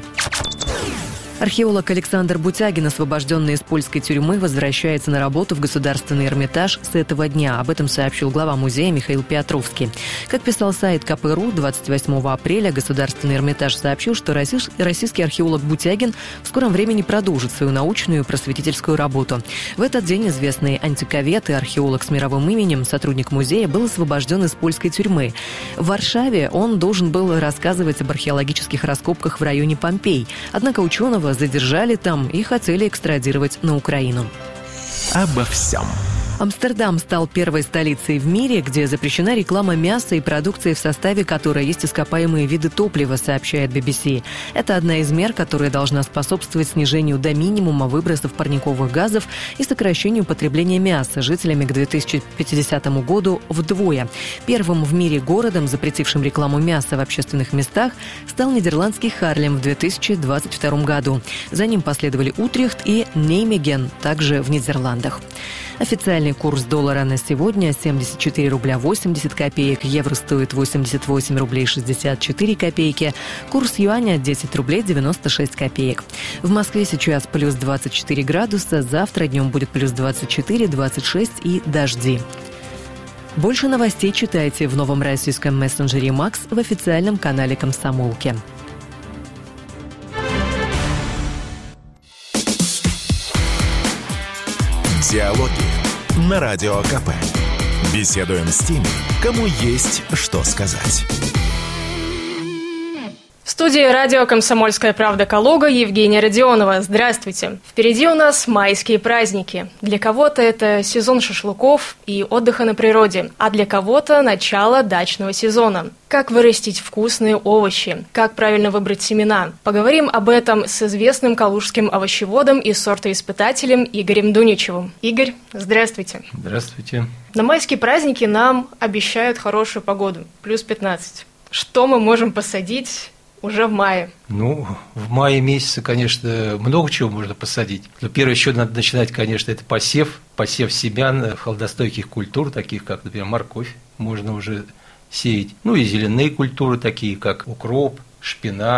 Археолог Александр Бутягин, освобожденный из польской тюрьмы, возвращается на работу в Государственный Эрмитаж с этого дня. Об этом сообщил глава музея Михаил Петровский. Как писал сайт ка пэ точка ру, двадцать восьмого апреля Государственный Эрмитаж сообщил, что российский археолог Бутягин в скором времени продолжит свою научную и просветительскую работу. В этот день известный антиковед и археолог с мировым именем, сотрудник музея, был освобожден из польской тюрьмы. В Варшаве он должен был рассказывать об археологических раскопках в районе Помпей. Однако ученого задержали там и хотели экстрадировать на Украину. Обо всем. Амстердам стал первой столицей в мире, где запрещена реклама мяса и продукции, в составе которой есть ископаемые виды топлива, сообщает би би си. Это одна из мер, которая должна способствовать снижению до минимума выбросов парниковых газов и сокращению потребления мяса жителями к две тысячи пятидесятому году вдвое. Первым в мире городом, запретившим рекламу мяса в общественных местах, стал нидерландский Харлем в две тысячи двадцать втором году. За ним последовали Утрехт и Неймеген, также в Нидерландах. Официальный курс доллара на сегодня семьдесят четыре рубля восемьдесят копеек, евро стоит восемьдесят восемь рублей шестьдесят четыре копейки, курс юаня десять рублей девяносто шесть копеек. В Москве сейчас плюс двадцать четыре градуса, завтра днем будет плюс двадцать четыре, двадцать шесть и дожди. Больше новостей читайте в новом российском мессенджере «Макс» в официальном канале «Комсомолки». Диалоги на Радио КП. Беседуем с теми, кому есть что сказать. В студии радио «Комсомольская правда» Калуга Евгения Родионова. Здравствуйте. Впереди у нас майские праздники. Для кого-то это сезон шашлыков и отдыха на природе, а для кого-то начало дачного сезона. Как вырастить вкусные овощи, как правильно выбрать семена. Поговорим об этом с известным калужским овощеводом и сортоиспытателем Игорем Дуничевым. Игорь, здравствуйте. Здравствуйте. На майские праздники нам обещают хорошую погоду, плюс пятнадцать. Что мы можем посадить уже в мае? Ну, в мае месяце, конечно, много чего можно посадить. Но первое, еще надо начинать, конечно, это посев. Посев семян холодостойких культур, таких как, например, морковь, можно уже сеять. Ну и зеленые культуры, такие как укроп, шпинат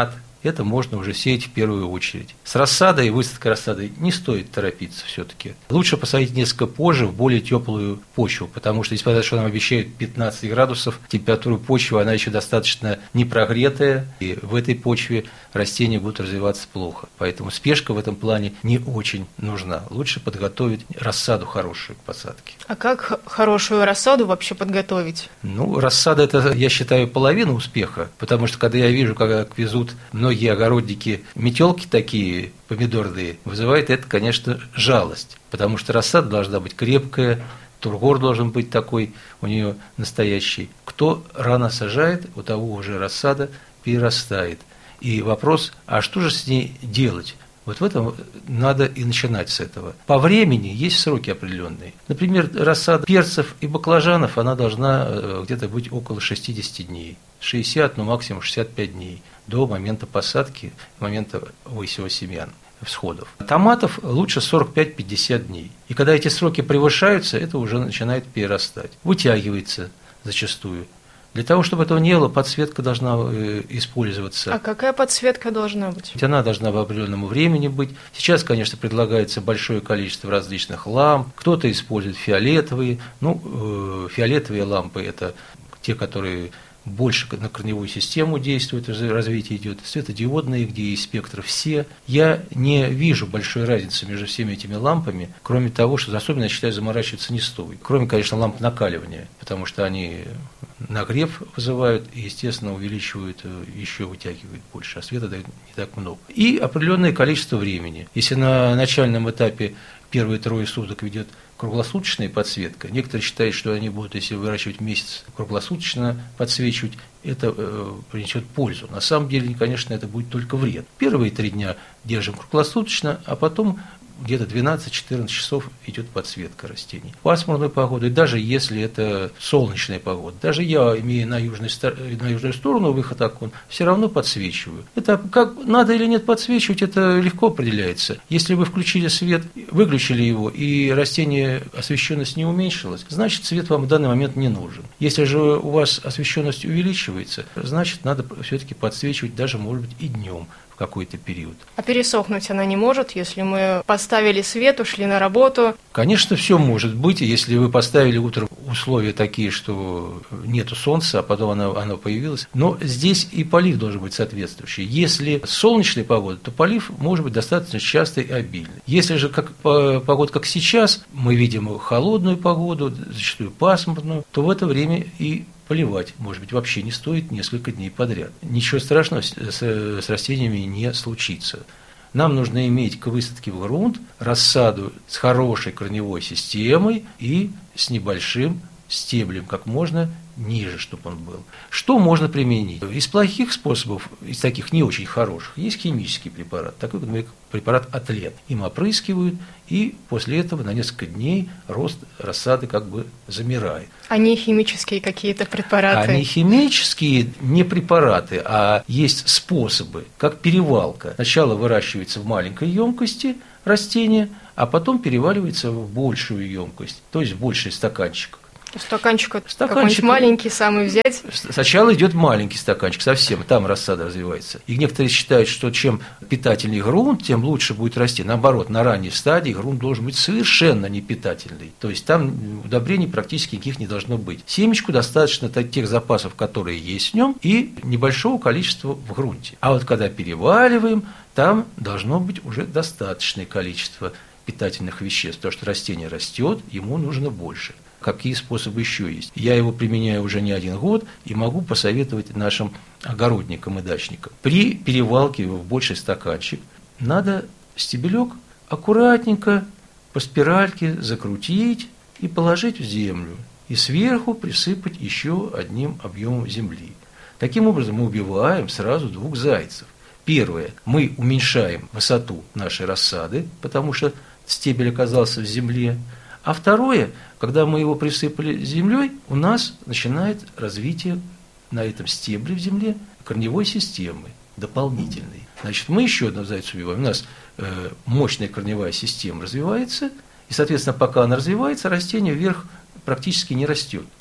это можно уже сеять в первую очередь. С рассадой, высадкой рассады не стоит торопиться все-таки. Лучше посадить несколько позже в более теплую почву, потому что, несмотря на то, что нам обещают пятнадцать градусов, температура почвы, она еще достаточно не прогретая, и в этой почве растения будут развиваться плохо. Поэтому спешка в этом плане не очень нужна. Лучше подготовить рассаду хорошую к посадке. А как хорошую рассаду вообще подготовить? Ну, рассада – это, я считаю, половина успеха, потому что, когда я вижу, как везут многие огородники метелки такие помидорные, вызывает это, конечно, жалость, потому что рассада должна быть крепкая, тургор должен быть такой у нее настоящий. Кто рано сажает, у того уже рассада перерастает. И вопрос, а что же с ней делать? Вот в этом надо и начинать с этого. По времени есть сроки определенные. Например, рассада перцев и баклажанов, она должна где-то быть около шестьдесят дней. шестьдесят, ну максимум шестьдесят пять дней до момента посадки, момента высева семян, всходов. Томатов лучше сорок пять - пятьдесят дней. И когда эти сроки превышаются, это уже начинает перерастать. Вытягивается зачастую. Для того, чтобы этого не было, подсветка должна использоваться. А какая подсветка должна быть? Она должна по определенному времени быть. Сейчас, конечно, предлагается большое количество различных ламп. Кто-то использует фиолетовые. Ну, э, фиолетовые лампы – это те, которые больше на корневую систему действуют, развитие идет. Светодиодные, где есть спектры, все. Я не вижу большой разницы между всеми этими лампами, кроме того, что особенно, я считаю, заморачиваться не стоит. Кроме, конечно, ламп накаливания, потому что они нагрев вызывают и, естественно, увеличивают, еще вытягивают больше, а света дают не так много. И определенное количество времени. Если на начальном этапе первые трое суток ведет круглосуточная подсветка, некоторые считают, что они будут, если выращивать месяц, круглосуточно подсвечивать, это э, принесет пользу. На самом деле, конечно, это будет только вред. Первые три дня держим круглосуточно, а потом где-то двенадцать-четырнадцать часов идет подсветка растений. Пасмурную погоду, и даже если это солнечная погода, даже я, имея на, южной, на южную сторону выход окон, все равно подсвечиваю. Это как надо или нет подсвечивать, это легко определяется. Если вы включили свет, выключили его, и растение освещенность не уменьшилась, значит, свет вам в данный момент не нужен. Если же у вас освещенность увеличивается, значит, надо все-таки подсвечивать даже, может быть, и днем в какой-то период. А пересохнуть она не может, если мы поставили свет, ушли на работу? Конечно, все может быть, если вы поставили утром условия такие, что нету солнца, а потом оно, оно появилось. Но здесь и полив должен быть соответствующий. Если солнечная погода, то полив может быть достаточно частый и обильный. Если же как, погода, как сейчас, мы видим холодную погоду, зачастую пасмурную, то в это время и поливать, может быть, вообще не стоит несколько дней подряд. Ничего страшного с, с, с растениями не случится. Нам нужно иметь к высадке в грунт рассаду с хорошей корневой системой и с небольшим стеблем, как можно ниже, чтобы он был. Что можно применить? Из плохих способов, из таких не очень хороших, есть химический препарат, такой, например, препарат Атлет. Им опрыскивают, и после этого на несколько дней рост рассады как бы замирает. А не химические какие-то препараты? А не химические, не препараты, а есть способы, как перевалка. Сначала выращивается в маленькой емкости растение, а потом переваливается в большую емкость, то есть в больший стаканчик. Стаканчик, стаканчик какой-нибудь маленький самый взять? Сначала идет маленький стаканчик, совсем, там рассада развивается. И некоторые считают, что чем питательнее грунт, тем лучше будет расти. Наоборот, на ранней стадии грунт должен быть совершенно непитательный. То есть там удобрений практически никаких не должно быть. Семечку достаточно тех запасов, которые есть в нем, и небольшого количества в грунте. А вот когда переваливаем, там должно быть уже достаточное количество питательных веществ, потому что растение растет, ему нужно больше. Какие способы еще есть? Я его применяю уже не один год и могу посоветовать нашим огородникам и дачникам. При перевалке в больший стаканчик надо стебелек аккуратненько по спиральке закрутить и положить в землю. И сверху присыпать еще одним объемом земли. Таким образом мы убиваем сразу двух зайцев. Первое, мы уменьшаем высоту нашей рассады, потому что стебель оказался в земле. А второе, когда мы его присыпали землей, у нас начинает развитие на этом стебле в земле корневой системы дополнительной. Значит, мы еще одного зайца убиваем. У нас э, мощная корневая система развивается, и, соответственно, пока она развивается, растение вверх практически не растет.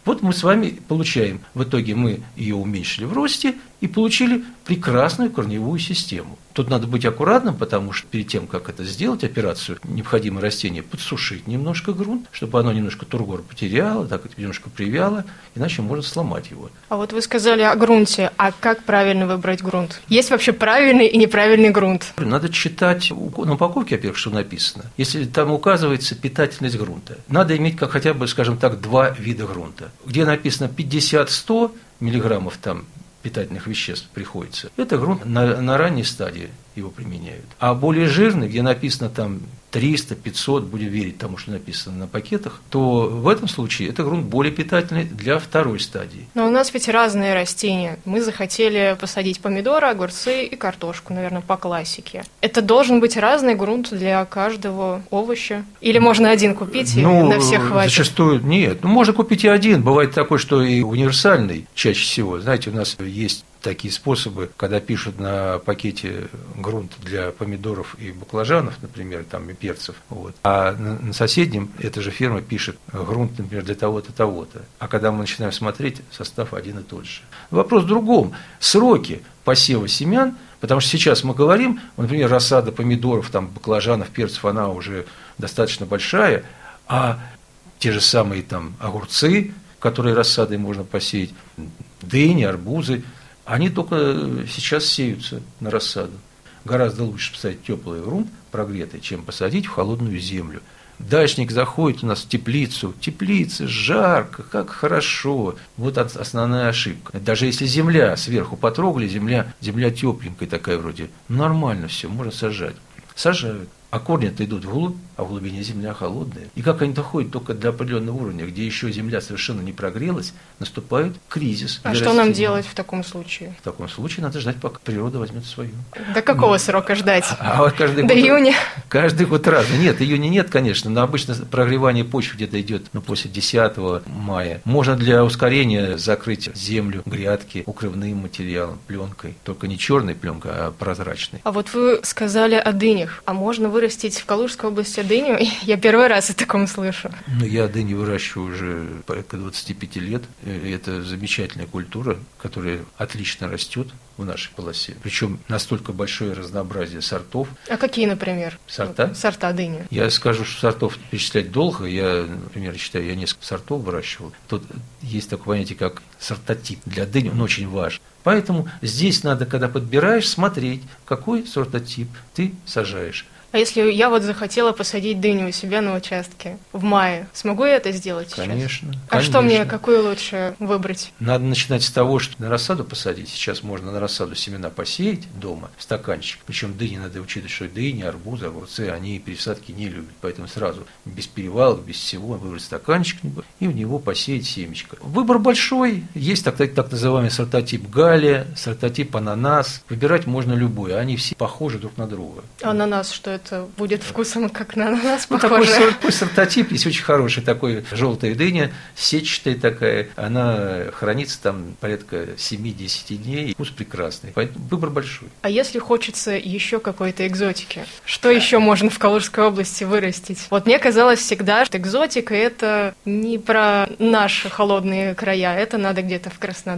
Вот мы с вами получаем, в итоге мы ее уменьшили в росте и получили прекрасную корневую систему. Тут надо быть аккуратным, потому что перед тем, как это сделать, операцию, необходимо растение подсушить немножко грунт, чтобы оно немножко тургор потеряло, так вот немножко привяло, иначе можно сломать его. А вот вы сказали о грунте. А как правильно выбрать грунт? Есть вообще правильный и неправильный грунт? Надо читать на упаковке, во-первых, что написано. Если там указывается питательность грунта, надо иметь как хотя бы, скажем так, два вида грунта. Где написано пятьдесят-сто миллиграммов там питательных веществ приходится, это грунт на, на ранней стадии его применяют. А более жирный, где написано там триста-пятьсот, будем верить тому, что написано на пакетах, то в этом случае это грунт более питательный для второй стадии. Но у нас ведь разные растения. Мы захотели посадить помидоры, огурцы и картошку, наверное, по классике. Это должен быть разный грунт для каждого овоща? Или можно один купить, ну, и на всех хватит? Зачастую нет. Ну, можно купить и один. Бывает такое, что и универсальный чаще всего. Знаете, у нас есть такие способы, когда пишут на пакете грунт для помидоров и баклажанов, например, там и перцев, вот. А на, на соседнем эта же фирма пишет грунт, например, для того-то, того-то. А когда мы начинаем смотреть, состав один и тот же. Вопрос в другом. Сроки посева семян, потому что сейчас мы говорим, например, рассада помидоров, там, баклажанов, перцев, она уже достаточно большая, а те же самые там огурцы, которые рассадой можно посеять, дыни, арбузы, они только сейчас сеются на рассаду. Гораздо лучше поставить теплый грунт, прогретый, чем посадить в холодную землю. Дачник заходит у нас в теплицу. Теплица, жарко, как хорошо. Вот основная ошибка. Даже если земля сверху потрогали, земля, земля тепленькая такая вроде, нормально все, можно сажать. Сажают. А корни-то идут вглубь, а в глубине земля холодная. И как они доходят только до определенного уровня, где еще земля совершенно не прогрелась, наступает кризис. А что растений. Нам делать в таком случае? В таком случае надо ждать, пока природа возьмет свою. До какого срока ждать? А, а вот каждый До год, июня? Каждый год разный. Нет, июня нет, конечно, но обычно прогревание почвы где-то идет ну, после десятого мая. Можно для ускорения закрыть землю, грядки укрывным материалом, пленкой. Только не черной пленкой, а прозрачной. А вот вы сказали о дынях. А можно вы вырастить в Калужской области дыню? Я первый раз о таком слышу. Ну, я дыню выращиваю уже порядка двадцать пять лет. Это замечательная культура, которая отлично растет в нашей полосе. Причем настолько большое разнообразие сортов. А какие, например? Сорта? Вот, сорта дыни. Я скажу, что сортов перечислять долго. Я, например, считаю, я несколько сортов выращивал. Тут есть такое понятие, как сортотип. Для дыни он очень важен. Поэтому здесь надо, когда подбираешь, смотреть, какой сортотип ты сажаешь. А если я вот захотела посадить дыню у себя на участке в мае, смогу я это сделать сейчас? Конечно. А конечно. что мне, какую лучше выбрать? Надо начинать с того, что на рассаду посадить. Сейчас можно на рассаду семена посеять дома в стаканчик. Причем дыни надо учитывать, что дыни, арбузы, огурцы, они пересадки не любят. Поэтому сразу без перевалок, без всего выбрать стаканчик и в него посеять семечко. Выбор большой. Есть так, так, так называемый сортотип галия, сортотип ананас. Выбирать можно любой. Они все похожи друг на друга. Ананас, что это? Это будет вкусом, как на ананас, ну, похоже. Такой, такой сортотип есть очень хороший, такой желтая дыня, сетчатая такая, она хранится там порядка семь-десять дней, вкус прекрасный, поэтому выбор большой. А если хочется еще какой-то экзотики, что еще можно в Калужской области вырастить? Вот мне казалось всегда, что экзотика – это не про наши холодные края, это надо где-то в Краснодаре.